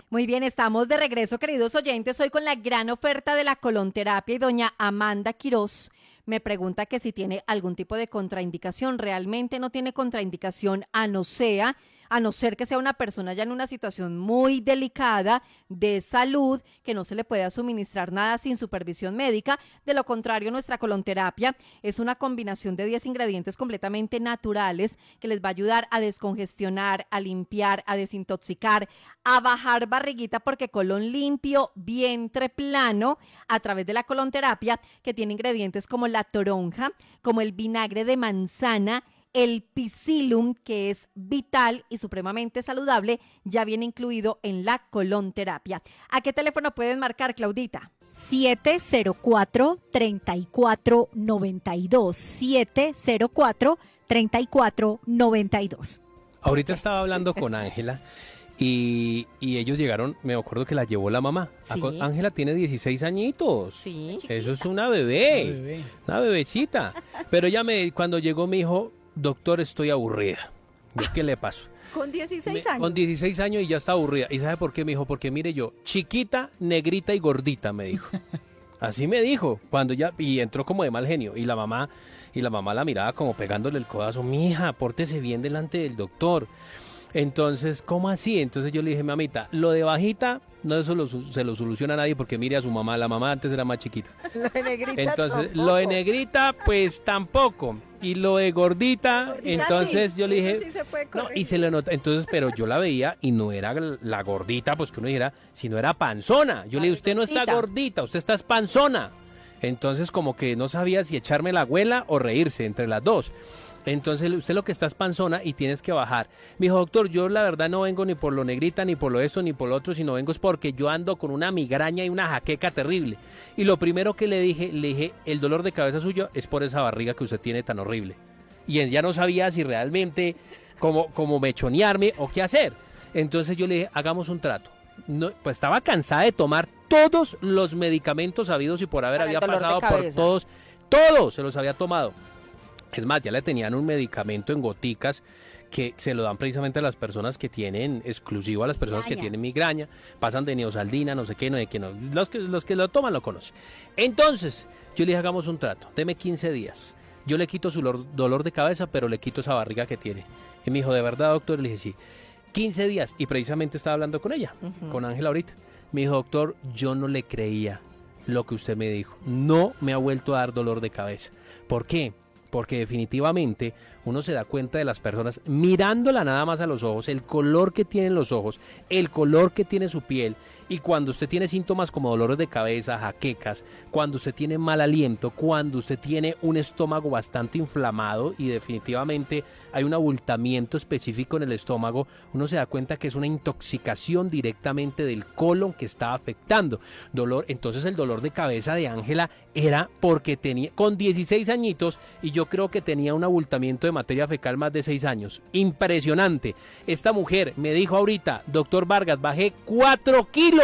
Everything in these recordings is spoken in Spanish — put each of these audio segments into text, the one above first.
Muy bien, estamos de regreso, queridos oyentes, hoy con la gran oferta de la colonterapia y doña Amanda Quirós me pregunta que si tiene algún tipo de contraindicación. Realmente no tiene contraindicación a no ser que sea una persona ya en una situación muy delicada de salud, que no se le pueda suministrar nada sin supervisión médica. De lo contrario, nuestra colonterapia es una combinación de 10 ingredientes completamente naturales que les va a ayudar a descongestionar, a limpiar, a desintoxicar, a bajar barriguita, porque colon limpio, vientre plano, a través de la colonterapia, que tiene ingredientes como la toronja, como el vinagre de manzana, el psyllium, que es vital y supremamente saludable, ya viene incluido en la colonterapia. ¿A qué teléfono pueden marcar, Claudita? 704-3492, 704-3492. Ahorita estaba hablando con Ángela y ellos llegaron, me acuerdo que la llevó la mamá. Sí. Ángela tiene 16 añitos. Sí. Eso es una bebé, una bebecita. Pero cuando llegó me dijo, doctor, estoy aburrida. ¿Qué le pasó? Con 16 años. Con 16 años y ya está aburrida. ¿Y sabe por qué? Me dijo, porque mire yo, chiquita, negrita y gordita, me dijo. Así me dijo, y entró como de mal genio. Y la mamá la miraba como pegándole el codazo. Mija, pórtese bien delante del doctor. Entonces, ¿cómo así? Entonces yo le dije, mamita, lo de bajita, no eso se lo soluciona a nadie, porque mire a su mamá, la mamá antes era más chiquita. Lo de negrita Entonces, tampoco. lo de negrita, pues tampoco. Y lo de gordita, entonces sí, yo le dije, eso sí se puede no, corregir. y se le nota, entonces, pero yo la veía y no era la gordita, pues que uno dijera, sino era panzona. Yo le dije, usted no está gordita, usted está panzona. Entonces, como que no sabía si echarme la abuela o reírse entre las dos. Entonces, usted lo que está es panzona y tienes que bajar. Me dijo, doctor, yo la verdad no vengo ni por lo negrita, ni por lo esto, ni por lo otro, sino vengo es porque yo ando con una migraña y una jaqueca terrible. Y lo primero que le dije, el dolor de cabeza suyo es por esa barriga que usted tiene tan horrible. Y ella no sabía si realmente como mechonearme o qué hacer. Entonces yo le dije, hagamos un trato. No, pues estaba cansada de tomar todos los medicamentos habidos y por haber, había pasado por todos se los había tomado. Es más, ya le tenían un medicamento en goticas que se lo dan precisamente a las personas que tienen, exclusivo a las personas que tienen migraña, pasan de neosaldina, no sé qué, no sé qué, no. Los que lo toman lo conocen. Entonces, yo le dije, hagamos un trato, deme 15 días. Yo le quito su dolor de cabeza, pero le quito esa barriga que tiene. Y me dijo, ¿de verdad, doctor? Le dije, sí. 15 días. Y precisamente estaba hablando con ella, con Ángela ahorita. Me dijo, doctor, yo no le creía lo que usted me dijo. No me ha vuelto a dar dolor de cabeza. ¿Por qué? Porque definitivamente uno se da cuenta de las personas mirándola nada más a los ojos, el color que tienen los ojos, el color que tiene su piel. Y cuando usted tiene síntomas como dolores de cabeza, jaquecas, cuando usted tiene mal aliento, cuando usted tiene un estómago bastante inflamado y definitivamente hay un abultamiento específico en el estómago, uno se da cuenta que es una intoxicación directamente del colon que está afectando. Entonces el dolor de cabeza de Ángela era porque tenía con 16 añitos y yo creo que tenía un abultamiento de materia fecal más de 6 años. Impresionante. Esta mujer me dijo ahorita, doctor Vargas, bajé 4 kilos.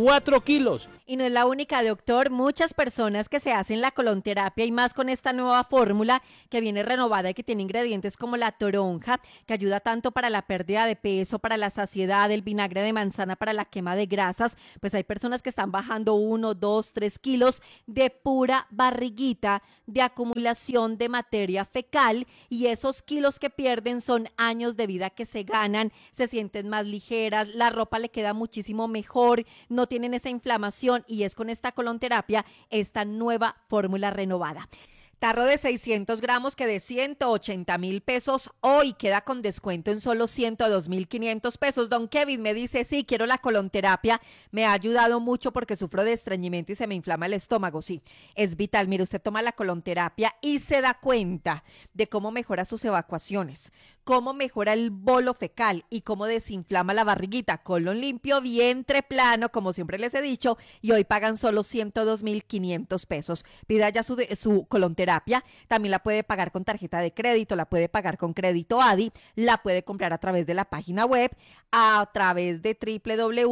4 kilos. Y no es la única, doctor. Muchas personas que se hacen la colonterapia y más con esta nueva fórmula que viene renovada y que tiene ingredientes como la toronja, que ayuda tanto para la pérdida de peso, para la saciedad, el vinagre de manzana para la quema de grasas, pues hay personas que están bajando 1, 2, 3 kilos de pura barriguita, de acumulación de materia fecal, y esos kilos que pierden son años de vida que se ganan, se sienten más ligeras, la ropa le queda muchísimo mejor, no tienen esa inflamación, y es con esta colonterapia, esta nueva fórmula renovada. Tarro de 600 gramos que de 180,000 pesos hoy queda con descuento en solo 102,500 pesos. Don Kevin me dice, sí, quiero la colonterapia, me ha ayudado mucho porque sufro de estreñimiento y se me inflama el estómago. Sí, es vital. Mire, usted toma la colonterapia y se da cuenta de cómo mejora sus evacuaciones, cómo mejora el bolo fecal y cómo desinflama la barriguita. Colon limpio, vientre plano, como siempre les he dicho, y hoy pagan solo 102,500 pesos. Pida ya su colonterapia. También la puede pagar con tarjeta de crédito, la puede pagar con crédito ADI, la puede comprar a través de la página web, a través de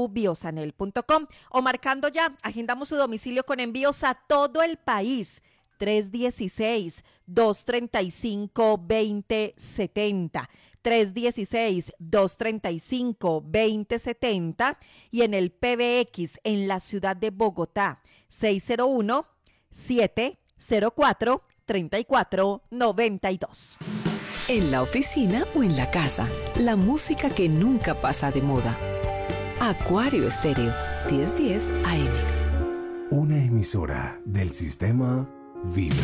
www.biosanel.com o marcando ya. Agendamos su domicilio con envíos a todo el país. 316-235-2070. 316-235-2070 y en el PBX en la ciudad de Bogotá, 601-704-3492. En la oficina o en la casa, la música que nunca pasa de moda. Acuario Estéreo, 1010 AM. Una emisora del sistema Vibra.